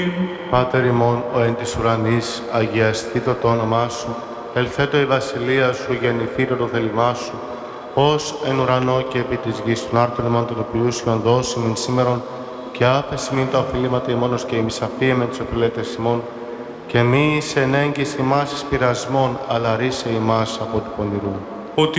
Πάτερ ημών, ο εν της ουρανής, αγιαστήτω το όνομά Σου, ελθέτω η βασιλεία Σου, γεννηθήτω το θέλημά Σου, ως εν ουρανό και επί της γης των άρτων ημών τωνοποιούσιων δώσιμην σήμερον, και άφεση μην τα οφειλήματα ημώνος και ημισαφία με τους οφειλέτες ημών, και μη εις εν έγκυς ημάς εις πειρασμών, αλλά ρίσε ημάς από του πονηρού.